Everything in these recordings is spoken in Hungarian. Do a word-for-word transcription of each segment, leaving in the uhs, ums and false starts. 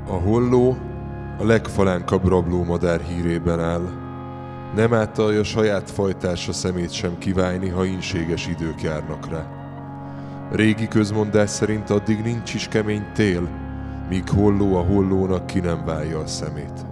A holló a legfalánkabb rablómadár hírében áll. Nem átalja saját fajtása szemét sem kiválni, ha ínséges idők járnak rá. Régi közmondás szerint addig nincs is kemény tél, míg holló a hollónak ki nem válja a szemét.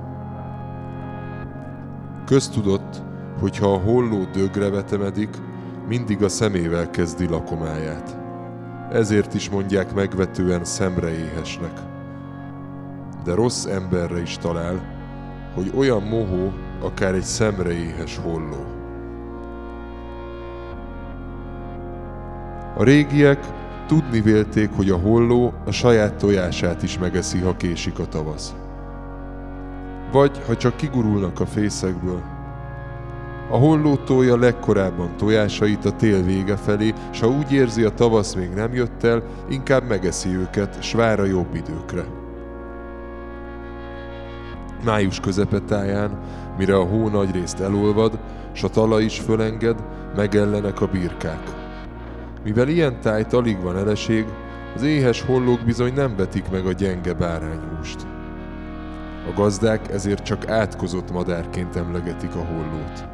Köztudott, hogy ha a holló dögre vetemedik, mindig a szemével kezdi lakomáját. Ezért is mondják megvetően szemreéhesnek. De rossz emberre is talál, hogy olyan mohó, akár egy szemreéhes holló. A régiek tudni vélték, hogy a holló a saját tojását is megeszi, ha késik a tavasz. Vagy ha csak kigurulnak a fészekből. A holló tolja legkorábban tojásait a tél vége felé, s ha úgy érzi, a tavasz még nem jött el, inkább megeszi őket, s vár a jobb időkre. Május közepetáján, mire a hó nagyrészt elolvad, s a talaj is fölenged, megellenek a birkák. Mivel ilyen tájt alig van eleség, az éhes hollók bizony nem vetik meg a gyenge bárányhúst. A gazdák ezért csak átkozott madárként emlegetik a hollót.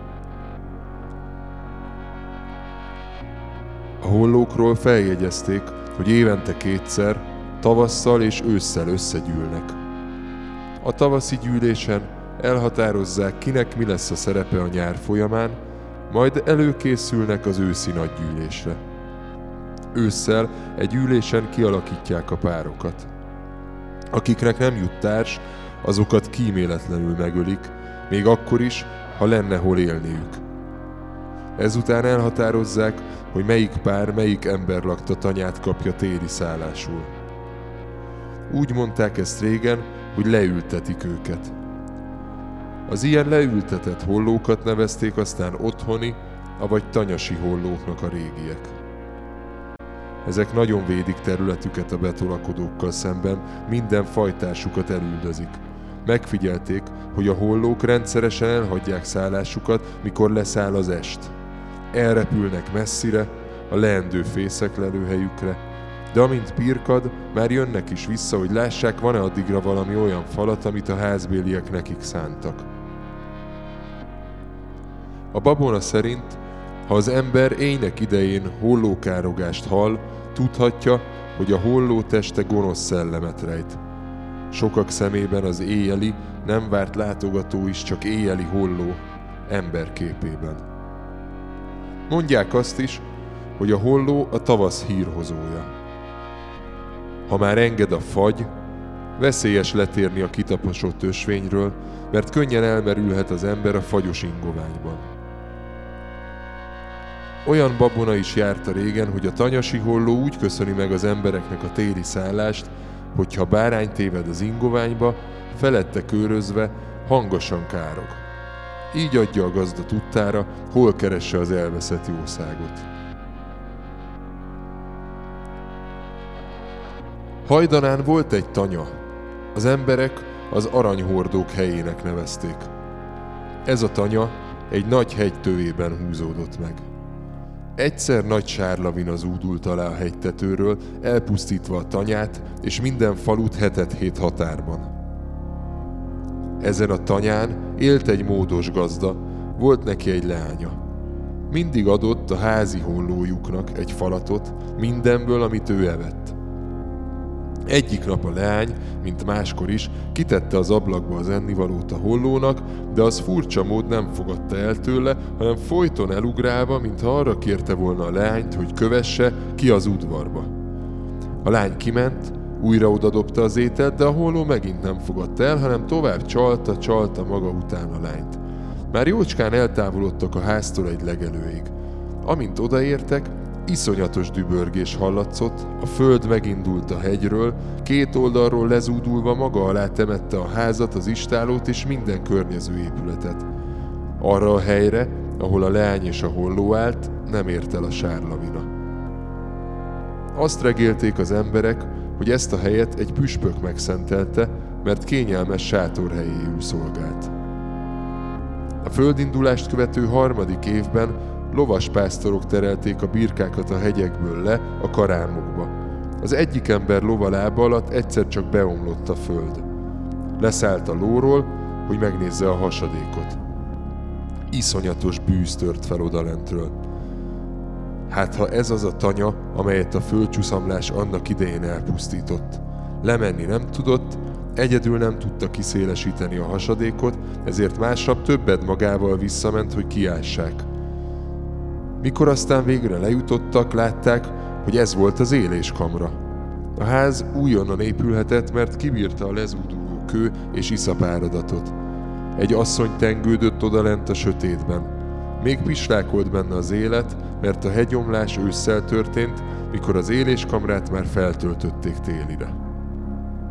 A hollókról feljegyezték, hogy évente kétszer, tavasszal és ősszel összegyűlnek. A tavaszi gyűlésen elhatározzák, kinek mi lesz a szerepe a nyár folyamán, majd előkészülnek az őszi nagygyűlésre. Ősszel egy ülésen kialakítják a párokat. Akiknek nem jut társ, azokat kíméletlenül megölik, még akkor is, ha lenne hol élniük. Ezután elhatározzák, hogy melyik pár, melyik emberlakta tanyát kapja téli szállásul. Úgy mondták ezt régen, hogy leültetik őket. Az ilyen leültetett hollókat nevezték aztán otthoni, avagy tanyasi hollóknak a régiek. Ezek nagyon védik területüket a betolakodókkal szemben, minden fajtásukat elüldözik. Megfigyelték, hogy a hollók rendszeresen elhagyják szállásukat, mikor leszáll az est. Elrepülnek messzire, a leendő fészek lelőhelyükre, de amint pirkad, már jönnek is vissza, hogy lássák, van-e addigra valami olyan falat, amit a házbéliek nekik szántak. A babona szerint, ha az ember éjnek idején hollókárogást hall, tudhatja, hogy a holló teste gonosz szellemet rejt. Sokak szemében az éjjeli, nem várt látogató is csak éjjeli holló, ember képében. Mondják azt is, hogy a holló a tavasz hírhozója. Ha már enged a fagy, veszélyes letérni a kitaposott ösvényről, mert könnyen elmerülhet az ember a fagyos ingoványban. Olyan babona is járta régen, hogy a tanyasi holló úgy köszöni meg az embereknek a téli szállást, hogy ha bárány téved az ingoványba, felette körözve hangosan károg. Így adja a gazda tudtára, hol keresse az elveszett jószágot. Hajdanán volt egy tanya. Az emberek az aranyhordók helyének nevezték. Ez a tanya egy nagy hegy tövében húzódott meg. Egyszer nagy sárlavina zúdult alá a hegytetőről, elpusztítva a tanyát, és minden falut hetet hét határban. Ezen a tanyán élt egy módos gazda, volt neki egy leánya. Mindig adott a házi hollójuknak egy falatot, mindenből, amit ő evett. Egyik nap a leány, mint máskor is, kitette az ablakba az ennivalót a hollónak, de az furcsa mód nem fogadta el tőle, hanem folyton elugrálva, mintha arra kérte volna a leányt, hogy kövesse ki az udvarba. A lány kiment, újra odadobta az ételt, de a holló megint nem fogadta el, hanem tovább csalta, csalta maga után a lányt. Már jócskán eltávolodtak a háztól egy legelőig. Amint odaértek, iszonyatos dübörgés hallatszott, a föld megindult a hegyről, két oldalról lezúdulva maga alá temette a házat, az istálót és minden környező épületet. Arra a helyre, ahol a leány és a holló állt, nem ért el a sárlavina. Azt regélték az emberek, hogy ezt a helyet egy püspök megszentelte, mert kényelmes sátorhelyéül szolgált. A földindulást követő harmadik évben lovaspásztorok terelték a birkákat a hegyekből le a karámokba. Az egyik ember lova lába alatt egyszer csak beomlott a föld. Leszállt a lóról, hogy megnézze a hasadékot. Iszonyatos bűz tört fel odalentről. Hát ha ez az a tanya, amelyet a földcsúszamlás annak idején elpusztított. Lemenni nem tudott, egyedül nem tudta kiszélesíteni a hasadékot, ezért másnap többet magával visszament, hogy kiássák. Mikor aztán végre lejutottak, látták, hogy ez volt az éléskamra. A ház újonnan épülhetett, mert kibírta a lezúduló kő és iszapáradatot. Egy asszony tengődött odalent a sötétben. Még pislákolt benne az élet, mert a hegyomlás ősszel történt, mikor az éléskamrát már feltöltötték télire.